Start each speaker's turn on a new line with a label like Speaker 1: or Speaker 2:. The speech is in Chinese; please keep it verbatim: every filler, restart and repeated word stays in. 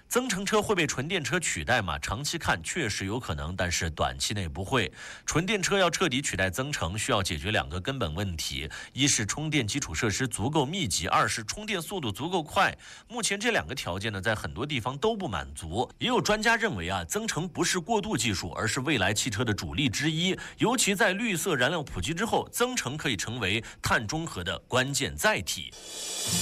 Speaker 1: 增程车会被纯电车取代吗？长期看确实有可能，但是短期内不会。纯电车要彻底取代增程，需要解决两个根本问题：一是充电基础设施足够密集，二是充电速度足够快。目前这两个条件呢，在很多地方都不满足。也有专家认为啊，增程不是过渡技术，而是未来汽车的主力之一。尤其在绿色燃料普及之后，增程可以成为碳中和的关键载体。